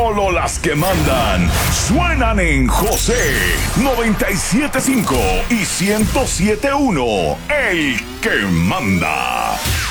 Solo las que mandan suenan en José 97.5 y 107.1. El que manda.